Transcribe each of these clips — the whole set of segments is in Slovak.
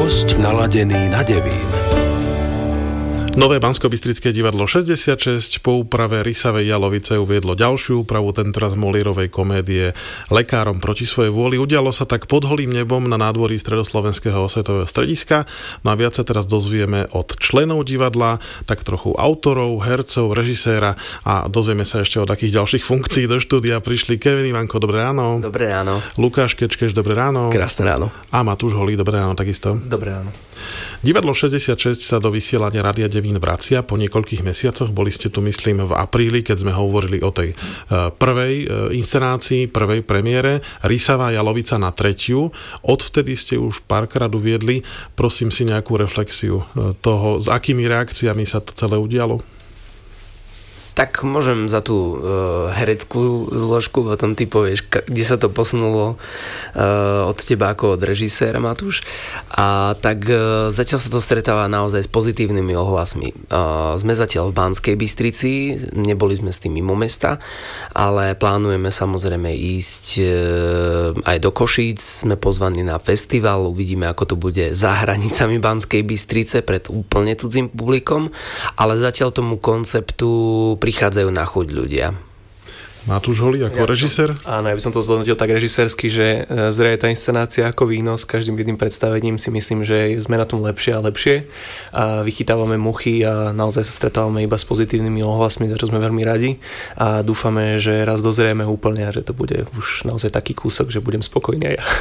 dosť naladený na Devín. Nové Banskobystrické divadlo 66 po úprave Rysavej Jalovice uviedlo ďalšiu úpravu, tentoraz Moliérovej komédie Lekárom proti svojej vôli. Udialo sa tak pod holým nebom na nádvorí Stredoslovenského osvetového strediska. No a viac sa teraz dozvieme od členov divadla, tak trochu autorov, hercov, režiséra a dozvieme sa ešte o takých ďalších funkcií. Do štúdia prišli Kevin Ivanko, dobré ráno. Dobré ráno. Lukáš Kečkeš, dobré ráno. Krásne ráno. A Matúš Holý, dobré ráno takisto. Dobré ráno. Divadlo 66 sa do vysielania Rádia Devín vracia po niekoľkých mesiacoch. Boli ste tu, myslím, v apríli, keď sme hovorili o tej prvej inscenácii, prvej premiére. Rysavá Jalovica na 3. Odvtedy ste už párkrát uviedli. Prosím si nejakú reflexiu toho, s akými reakciami sa to celé udialo. Tak môžem za tú hereckú zložku, potom ty povieš, kde sa to posunulo od teba ako od režiséra, Matúš. A tak zatiaľ sa to stretáva naozaj s pozitívnymi ohlasmi. Sme zatiaľ v Banskej Bystrici, neboli sme s tým mimo mesta, ale plánujeme samozrejme ísť aj do Košíc. Sme pozvaní na festival, uvidíme, ako to bude za hranicami Banskej Bystrice pred úplne cudzím publikom, ale zatiaľ tomu konceptu prichádzajú na chuť ľudia. Matúš Holý ako režisér? Áno, ja by som to zhodnotil tak režisérsky, že zrejme tá inscenácia ako víno s každým jedným predstavením si myslím, že sme na tom lepšie a lepšie a vychytávame muchy a naozaj sa stretávame iba s pozitívnymi ohlasmi, za čo sme veľmi radi a dúfame, že raz dozrieme úplne a že to bude už naozaj taký kúsok, že budem spokojný aj ja.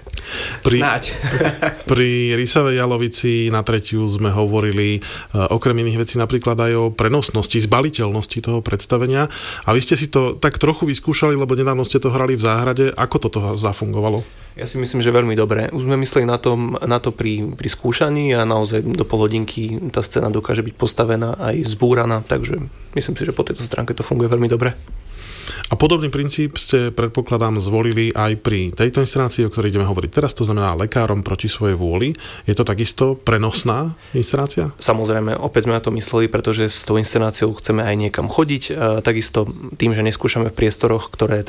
Pri Rysavej Jalovici na 3. sme hovorili okrem iných vecí napríklad aj o prenosnosti, zbaliteľnosti toho predstavenia a vy ste si to tak trochu vyskúšali, lebo nedávno ste to hrali v záhrade. Ako toto zafungovalo? Ja si myslím, že veľmi dobre. Už sme mysleli na to pri skúšaní a naozaj do polhodinky tá scéna dokáže byť postavená aj zbúraná, takže myslím si, že po tejto stránke to funguje veľmi dobre. A podobný princíp ste, predpokladám, zvolili aj pri tejto inscenácii, o ktorej ideme hovoriť teraz, to znamená Lekárom proti svojej vôli. Je to takisto prenosná inscenácia? Samozrejme, opäť sme na to mysleli, pretože s tou inscenáciou chceme aj niekam chodiť. Takisto tým, že neskúšame v priestoroch, ktoré